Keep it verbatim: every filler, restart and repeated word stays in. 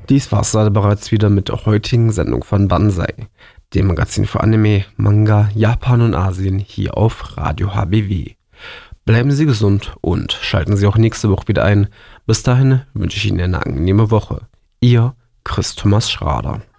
Dies war's leider bereits wieder mit der heutigen Sendung von Banzai, dem Magazin für Anime, Manga, Japan und Asien hier auf Radio H B W. Bleiben Sie gesund und schalten Sie auch nächste Woche wieder ein. Bis dahin wünsche ich Ihnen eine angenehme Woche. Ihr Chris Thomas Schrader.